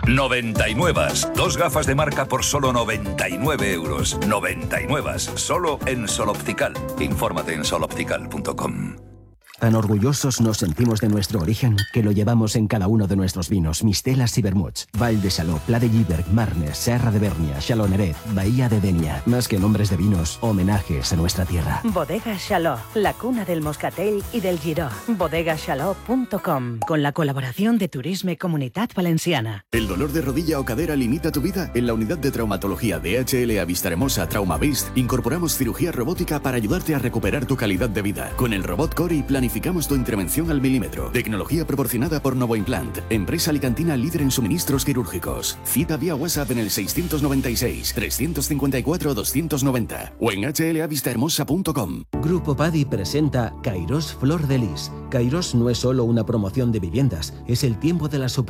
99. Dos gafas de marca por solo 99 euros. 99. Solo en Sol Optical. Infórmate en soloptical.com. Tan orgullosos nos sentimos de nuestro origen que lo llevamos en cada uno de nuestros vinos, mistelas y vermuts. Val de Chaló, Pla de Lliberg, Marnes, Serra de Bernia, Chaloneret, Bahía de Denia. Más que nombres de vinos, homenajes a nuestra tierra. Bodega Chaló, la cuna del moscatel y del giró. Bodegachaló.com, con la colaboración de Turisme Comunitat Valenciana. ¿El dolor de rodilla o cadera limita tu vida? En la unidad de traumatología de HLA Vistahermosa Traumavist incorporamos cirugía robótica para ayudarte a recuperar tu calidad de vida. Con el robot Cori planificamos tu intervención al milímetro. Tecnología proporcionada por Novoimplant, empresa alicantina líder en suministros quirúrgicos. Cita vía WhatsApp en el 696-354-290 o en hlavistahermosa.com. Grupo Padi presenta Kairos Flor de Lis. Kairos no es solo una promoción de viviendas, es el tiempo de las oportunidades